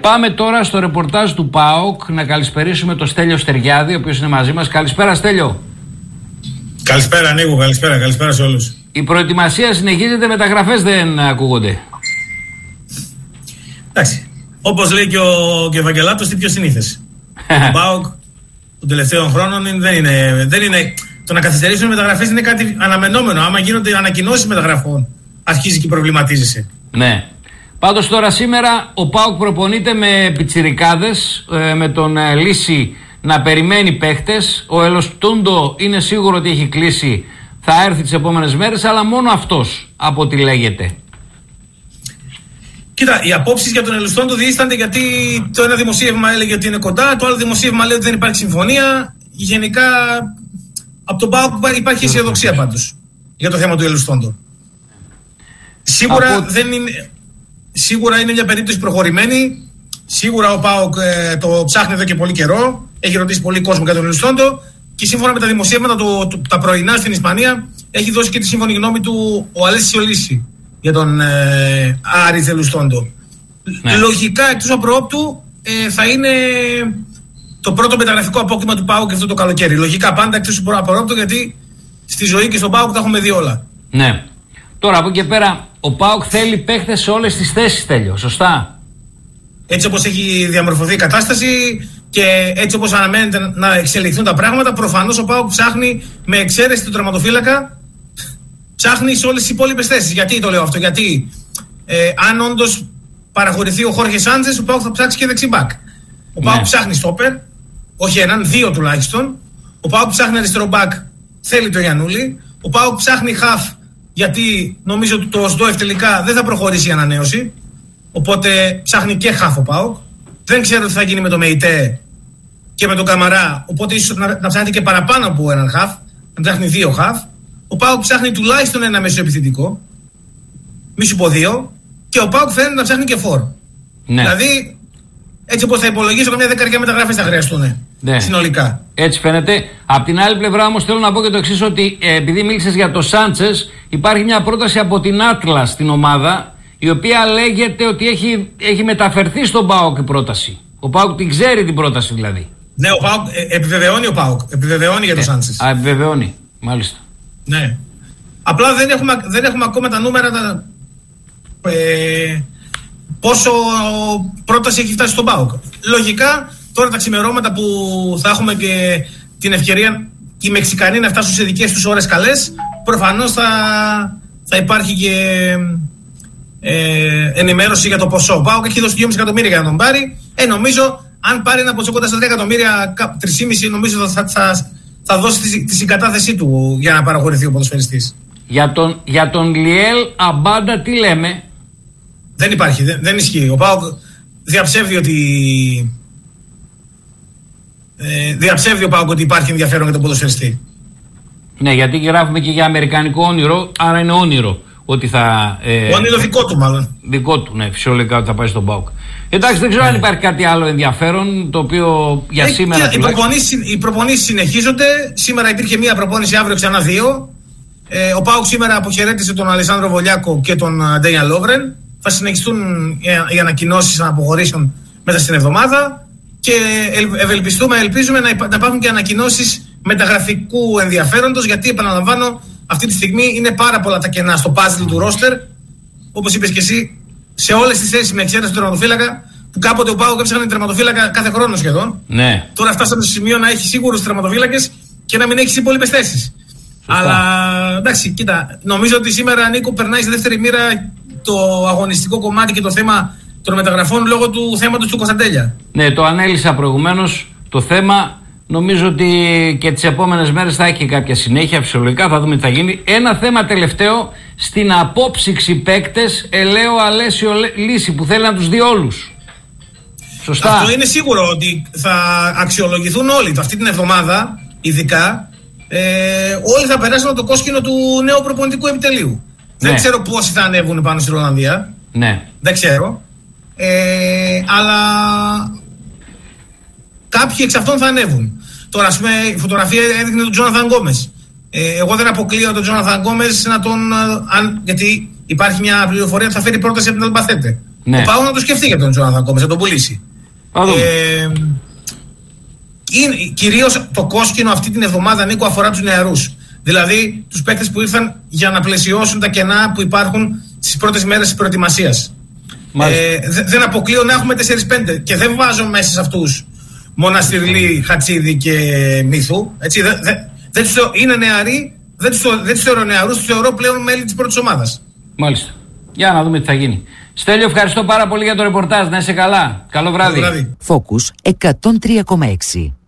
Πάμε τώρα στο ρεπορτάζ του ΠΑΟΚ να καλησπερίσουμε τον Στέλιο Στεριάδη, ο οποίος είναι μαζί μας. Καλησπέρα, Στέλιο. Καλησπέρα, Νίκο. Καλησπέρα σε όλους. Η προετοιμασία συνεχίζεται, μεταγραφές δεν ακούγονται. Εντάξει. Όπως λέει και ο Ευαγγελάτος, τι πιο συνήθες. Ο ΠΑΟΚ των τελευταίων χρόνων δεν είναι. Το να καθυστερήσουν οι μεταγραφές είναι κάτι αναμενόμενο. Άμα γίνονται ανακοινώσεις μεταγραφών, αρχίζει και προβληματίζεσαι. Ναι. Πάντως τώρα σήμερα ο ΠΑΟΚ προπονείται με πιτσιρικάδες, με τον Λύση να περιμένει παίχτες. Ο Ελοστούντο είναι σίγουρο ότι έχει κλείσει, θα έρθει τις επόμενες μέρες, αλλά μόνο αυτός από ό,τι λέγεται. Κοίτα, οι απόψεις για τον Ελοστούντο διήστανται, γιατί το ένα δημοσίευμα έλεγε ότι είναι κοντά, το άλλο δημοσίευμα λέει ότι δεν υπάρχει συμφωνία. Γενικά από τον ΠΑΟΚ υπάρχει αισιοδοξία πάντως για το θέμα του Ελοστούντο. Σίγουρα είναι μια περίπτωση προχωρημένη. Σίγουρα ο ΠΑΟΚ το ψάχνει εδώ και πολύ καιρό. Έχει ρωτήσει πολύ κόσμο για τον Ελοστούντο. Και σύμφωνα με τα δημοσίευματα τα πρωινά στην Ισπανία, έχει δώσει και τη σύμφωνη γνώμη του ο Αλέσσιο Λύση για τον Άρη Ελοστούντο. Ναι. Λογικά, εκτός απροόπτου, θα είναι το πρώτο μεταγραφικό απόκτημα του ΠΑΟΚ αυτό το καλοκαίρι. Λογικά πάντα εκτός απροόπτου, γιατί στη ζωή και στον ΠΑΟΚ τα έχουμε δει όλα. Ναι. Τώρα από εκεί και πέρα, ο ΠΑΟΚ θέλει παίχτες σε όλες τις θέσεις, Τέλειο, σωστά. Έτσι όπως έχει διαμορφωθεί η κατάσταση και έτσι όπως αναμένεται να εξελιχθούν τα πράγματα, προφανώς ο ΠΑΟΚ ψάχνει, με εξαίρεση του τερματοφύλακα, ψάχνει σε όλες τις υπόλοιπες θέσεις. Γιατί το λέω αυτό? Γιατί αν όντως παραχωρηθεί ο Χόρχε Σάντζες, ο ΠΑΟΚ θα ψάξει και δεξιμπάκ. Ο ΠΑΟΚ ψάχνει στόπερ, όχι έναν, δύο τουλάχιστον. Ο ΠΑΟΚ ψάχνει αριστερό μπακ, θέλει το Γιαννούλη. Ο ΠΑΟΚ ψάχνει χαφ, γιατί νομίζω ότι το ΣΔΟΕΦ τελικά δεν θα προχωρήσει η ανανέωση. Οπότε ψάχνει και χαφ ο ΠΑΟΚ. Δεν ξέρω τι θα γίνει με το ΜΕΙΤΕ και με τον Καμαρά. Οπότε ίσως να ψάχνει και παραπάνω από έναν χαφ. Να ψάχνει δύο χαφ. Ο ΠΑΟΚ ψάχνει τουλάχιστον ένα μεσοεπιθετικό. Μη σου πω δύο. Και ο ΠΑΟΚ φαίνεται να ψάχνει και φόρ. Ναι. Δηλαδή, έτσι όπως θα υπολογίσω, καμιά δεκαριά μεταγραφές θα χρειαστούν. Ναι. Συνολικά. Έτσι φαίνεται. Απ' την άλλη πλευρά όμως θέλω να πω και το εξής, ότι επειδή μίλησες για το Σάντσες, υπάρχει μια πρόταση από την Άτλας στην ομάδα, η οποία λέγεται ότι έχει μεταφερθεί στον ΠΑΟΚ η πρόταση. Ο ΠΑΟΚ την ξέρει την πρόταση δηλαδή. Ναι, ο ΠΑΟΚ επιβεβαιώνει επιβεβαιώνει για το Σάντσες. Επιβεβαιώνει, μάλιστα. Ναι. Απλά δεν έχουμε ακόμα τα νούμερα πόσο πρόταση έχει φτάσει στον ΠΑΟΚ. Λογικά τώρα τα ξημερώματα που θα έχουμε και την ευκαιρία οι Μεξικανοί να φτάσουν σε δικές τους ώρες καλές, προφανώς θα υπάρχει και ενημέρωση για το ποσό. Ο ΠΑΟΚ έχει δώσει 2,5 εκατομμύρια για να τον πάρει. Νομίζω αν πάρει ένα ποσό κοντά στα 3 εκατομμύρια, 3,5 νομίζω θα δώσει τη συγκατάθεσή του για να παραχωρηθεί ο ποδοσφαιριστής. Για τον Λιέλ Αμπάντα τι λέμε? Δεν υπάρχει, δεν ισχύει. Ο ΠΑΟΚ διαψεύδει ο ΠΑΟΚ ότι υπάρχει ενδιαφέρον για τον ποδοσφαιριστή. Ναι, γιατί γράφουμε και για αμερικανικό όνειρο, άρα είναι όνειρο ότι θα. Όνειρο δικό του, μάλλον. Δικό του, ναι, φυσιολογικά ότι θα πάει στον ΠΑΟΚ. Εντάξει, δεν ξέρω αν υπάρχει κάτι άλλο ενδιαφέρον το οποίο για σήμερα. Οι προπονήσεις συνεχίζονται. Σήμερα υπήρχε μία προπόνηση, αύριο ξανά δύο. Ο ΠΑΟΚ σήμερα αποχαιρέτησε τον Αλεσάνδρο Βολιάκο και τον Ντέιαν Λόβρεν. Θα συνεχιστούν οι ανακοινώσεις να αποχωρήσουν μέσα στην εβδομάδα και ελπίζουμε να υπάρχουν και ανακοινώσεις μεταγραφικού ενδιαφέροντος, γιατί επαναλαμβάνω, αυτή τη στιγμή είναι πάρα πολλά τα κενά στο puzzle του ρόστερ, όπως είπες και εσύ, σε όλες τις θέσεις με εξαίρεση του τερματοφύλακα, που κάποτε ο ΠΑΟΚ έψαχνε τερματοφύλακα κάθε χρόνο σχεδόν. Ναι. Τώρα φτάσαμε στο σημείο να έχει σίγουρους τερματοφύλακες και να μην έχει υπόλοιπες θέσεις. Αλλά εντάξει, κοίτα, νομίζω ότι σήμερα, Νίκο, περνάει στη δεύτερη μοίρα το αγωνιστικό κομμάτι και το θέμα των μεταγραφών λόγω του θέματος του Κωνσταντέλια. Ναι, το ανέλησα προηγουμένως το θέμα. Νομίζω ότι και τις επόμενες μέρες θα έχει κάποια συνέχεια, φυσιολογικά, θα δούμε τι θα γίνει. Ένα θέμα τελευταίο, στην απόψυξη παίκτες, Ελέο Αλέσσιο Λύση, που θέλει να τους δει όλους. Σωστά. Αυτό είναι σίγουρο ότι θα αξιολογηθούν όλοι. Αυτή την εβδομάδα, ειδικά, όλοι θα περάσουν από το κόσκινο του νέου προπονητικού επιτελείου. Ναι. Δεν ξέρω πόσοι θα ανέβουν πάνω στην Ολλανδία. Ναι. Δεν ξέρω. Αλλά κάποιοι εξ αυτών θα ανέβουν. Τώρα, ας πούμε, η φωτογραφία έδειχνε τον Τζόναθαν Γκόμες. Εγώ δεν αποκλείω τον Τζόναθαν Γκόμες να τον. Γιατί υπάρχει μια πληροφορία ότι θα φέρει πρόταση από την Αλμπαθέτε. Ναι. Ο ΠΑΟΚ να το σκεφτεί για τον Τζόναθαν Γκόμες, να τον πουλήσει. Κυρίως το κόσκινο αυτή την εβδομάδα, Νίκο, αφορά τους νεαρούς. Δηλαδή τους παίκτες που ήρθαν για να πλαισιώσουν τα κενά που υπάρχουν στις πρώτες μέρες της προετοιμασίας. Δεν αποκλείω να έχουμε 4-5 και δεν βάζω μέσα σε αυτούς Μοναστηρλή, Χατσίδη και Μύθου. Έτσι, είναι νεαροί, δεν τους θεωρώ νεαρούς, τους θεωρώ πλέον μέλη της πρώτης ομάδας. Μάλιστα. Για να δούμε τι θα γίνει. Στέλιο, ευχαριστώ πάρα πολύ για το ρεπορτάζ. Να είσαι καλά. Καλό βράδυ. Focus 103,6.